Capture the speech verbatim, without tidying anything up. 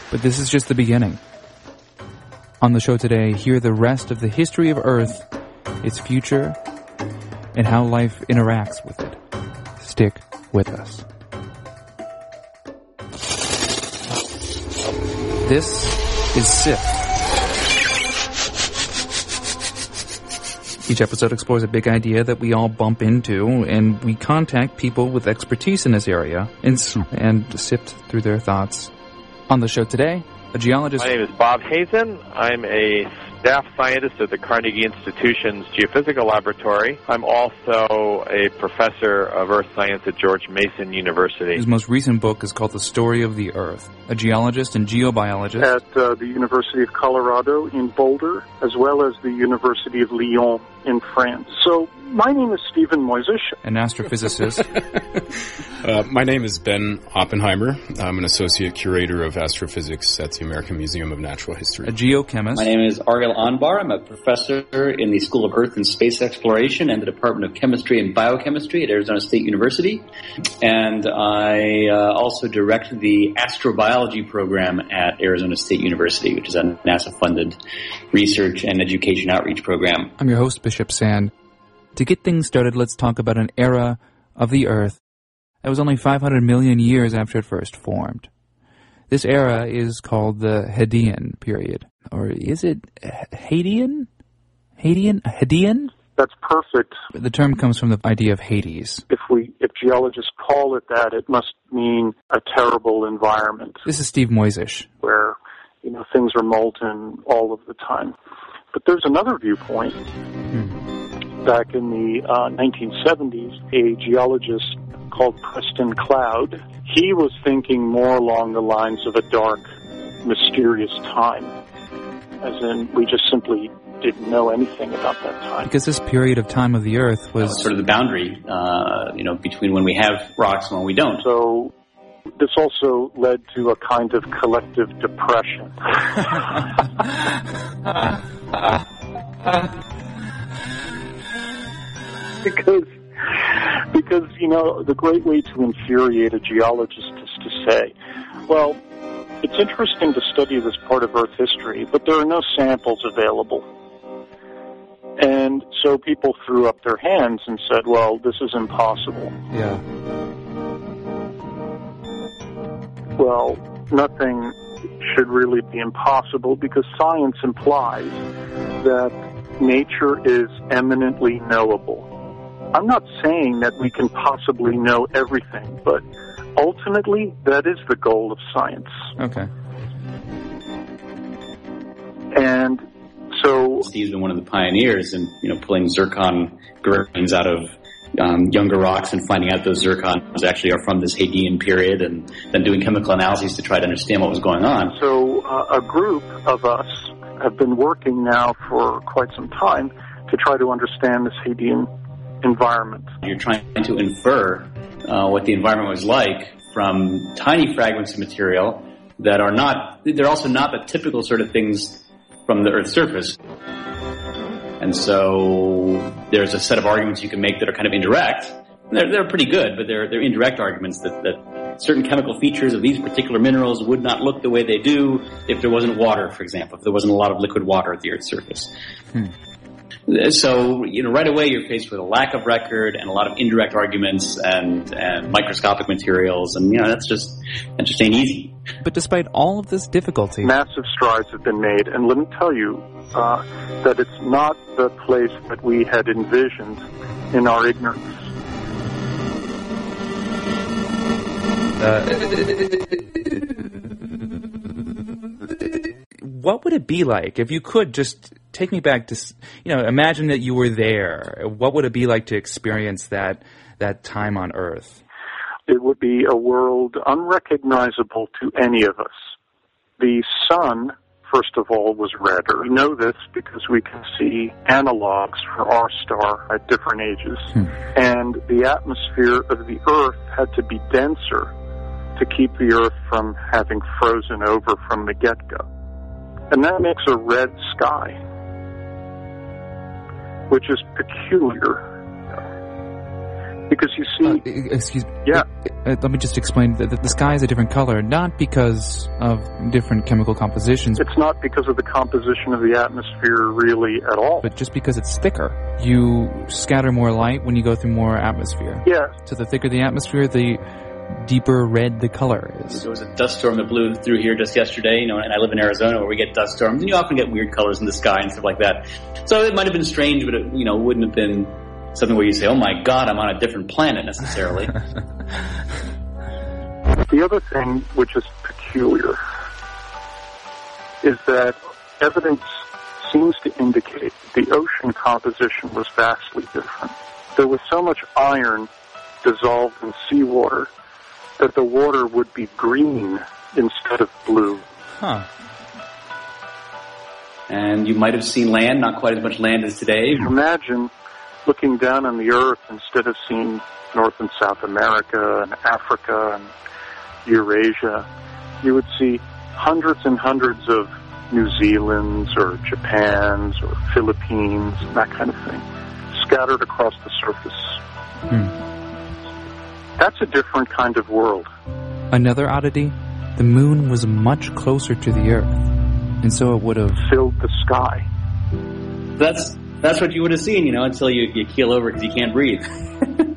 But this is just the beginning. On the show today, hear the rest of the history of Earth, its future, and how life interacts with it. Stick with us. This is SIFT. Each episode explores a big idea that we all bump into, and we contact people with expertise in this area and, and sift through their thoughts. On the show today, a geologist... My name is Bob Hazen. I'm a staff scientist at the Carnegie Institution's Geophysical Laboratory. I'm also a professor of earth science at George Mason University. His most recent book is called The Story of the Earth. A geologist and geobiologist. At uh, the University of Colorado in Boulder, as well as the University of Lyon in France. So, my name is Stephen Moisish. An astrophysicist. uh, my name is Ben Oppenheimer. I'm an associate curator of astrophysics at the American Museum of Natural History. A geochemist. My name is Ariel Anbar. I'm a professor in the School of Earth and Space Exploration and the Department of Chemistry and Biochemistry at Arizona State University. And I uh, also direct the astrobiology program at Arizona State University, which is a NASA-funded research and education outreach program. I'm your host, Bishop Sand. To get things started, let's talk about an era of the Earth that was only five hundred million years after it first formed. This era is called the Hadean period. Or is it Hadean? Hadean? Hadean? That's perfect. The term comes from the idea of Hades. If we, if geologists call it that, it must mean a terrible environment. This is Steve Moisish. Where, you know, things are molten all of the time. But there's another viewpoint. Hmm. Back in the uh, nineteen seventies, a geologist called Preston Cloud, he was thinking more along the lines of a dark, mysterious time. As in, we just simply didn't know anything about that time. Because this period of time of the Earth was... was sort of the boundary, uh, you know, between when we have rocks and when we don't. So, this also led to a kind of collective depression. Because, because, you know, the great way to infuriate a geologist is to say, well, it's interesting to study this part of Earth history, but there are no samples available. And so people threw up their hands and said, well, this is impossible. Yeah. Well, nothing should really be impossible because science implies that nature is eminently knowable. I'm not saying that we can possibly know everything, but ultimately, that is the goal of science. Okay. And so... Steve's been one of the pioneers in, you know, pulling zircon grains out of um, younger rocks and finding out those zircons actually are from this Hadean period and then doing chemical analyses to try to understand what was going on. So uh, a group of us have been working now for quite some time to try to understand this Hadean environment. You're trying to infer uh, what the environment was like from tiny fragments of material that are not, they're also not the typical sort of things from the Earth's surface. And so there's a set of arguments you can make that are kind of indirect. They're, they're pretty good, but they're, they're indirect arguments that, that certain chemical features of these particular minerals would not look the way they do if there wasn't water, for example, if there wasn't a lot of liquid water at the Earth's surface. Hmm. So, you know, right away you're faced with a lack of record and a lot of indirect arguments and, and microscopic materials, and, you know, that's just, that just ain't easy. But despite all of this difficulty... Massive strides have been made, and let me tell you uh, that it's not the place that we had envisioned in our ignorance. Uh, what would it be like if you could just take me back to, you know, imagine that you were there. What would it be like to experience that that time on Earth? It would be a world unrecognizable to any of us. The sun, first of all, was redder. We know this because we can see analogs for our star at different ages. Hmm. And the atmosphere of the Earth had to be denser to keep the Earth from having frozen over from the get-go. And that makes a red sky, which is peculiar. Because you see... Uh, excuse me. Yeah. Uh, let me just explain that the sky is a different color, not because of different chemical compositions. It's not because of the composition of the atmosphere really at all. But just because it's thicker. You scatter more light when you go through more atmosphere. Yeah. So the thicker the atmosphere, the deeper red the color is. There was a dust storm that blew through here just yesterday, you know, and I live in Arizona where we get dust storms, and you often get weird colors in the sky and stuff like that. So it might have been strange, but it, you know, wouldn't have been something where you say, oh my God, I'm on a different planet necessarily. The other thing which is peculiar is that evidence seems to indicate the ocean composition was vastly different. There was so much iron dissolved in seawater that the water would be green instead of blue. Huh. And you might have seen land, not quite as much land as today. Imagine looking down on the earth instead of seeing North and South America and Africa and Eurasia, you would see hundreds and hundreds of New Zealands or Japans or Philippines, that kind of thing, scattered across the surface. Hmm. That's a different kind of world. Another oddity, the moon was much closer to the Earth, and so it would have filled the sky. That's that's what you would have seen, you know, until you, you keel over because you can't breathe.